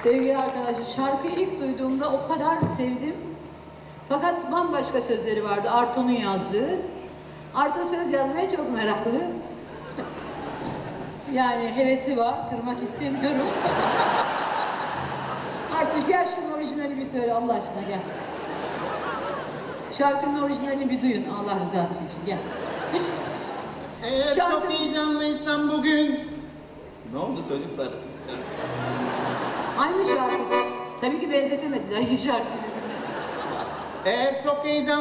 Sevgili arkadaşlar, şarkıyı ilk duyduğumda o kadar sevdim. Fakat bambaşka sözleri vardı, Arto'nun yazdığı. Arto söz yazmaya çok meraklı. Yani hevesi var, kırmak istemiyorum. Arto gel şunun orijinali bir söyle Allah aşkına gel. Şarkının orijinalini bir duyun Allah rızası için gel. Eğer çok heyecanlıysam bugün. Ne oldu çocuklar? Aynı şarkı. Tabii ki benzetemediler şarkıyı. Eğer çok heyecanlı